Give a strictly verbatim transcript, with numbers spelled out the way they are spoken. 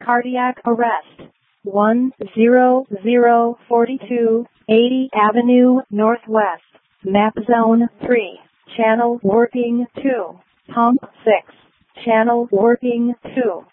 cardiac arrest. one zero zero four two eighty Avenue Northwest, map zone three, channel working two, pump six, channel working two.